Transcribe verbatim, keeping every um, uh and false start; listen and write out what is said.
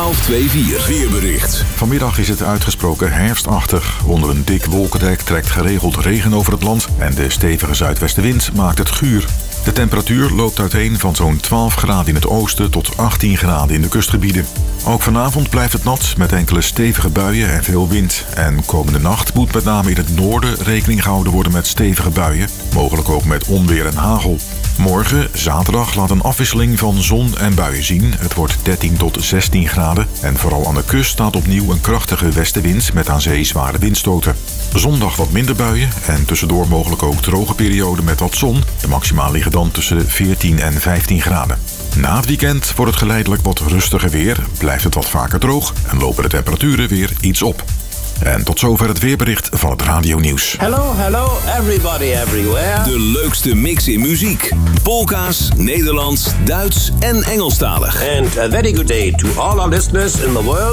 twaalf vierentwintig. Weerbericht. Vanmiddag is het uitgesproken herfstachtig. Onder een dik wolkendek trekt geregeld regen over het land en de stevige zuidwestenwind maakt het guur. De temperatuur loopt uiteen van zo'n twaalf graden in het oosten tot achttien graden in de kustgebieden. Ook vanavond blijft het nat met enkele stevige buien en veel wind. En komende nacht moet met name in het noorden rekening gehouden worden met stevige buien. Mogelijk ook met onweer en hagel. Morgen, zaterdag, laat een afwisseling van zon en buien zien. Het wordt dertien tot zestien graden. En vooral aan de kust staat opnieuw een krachtige westenwind met aan zee zware windstoten. Zondag wat minder buien en tussendoor mogelijk ook droge perioden met wat zon. De maximaal liggen dan tussen veertien en vijftien graden. Na het weekend wordt het geleidelijk wat rustiger weer, blijft het wat vaker droog en lopen de temperaturen weer iets op. En tot zover het weerbericht van het Radio Nieuws. Hello, hello, everybody everywhere. De leukste mix in muziek. Polka's, Nederlands, Duits en Engelstalig. And a very good day to all our listeners in the world.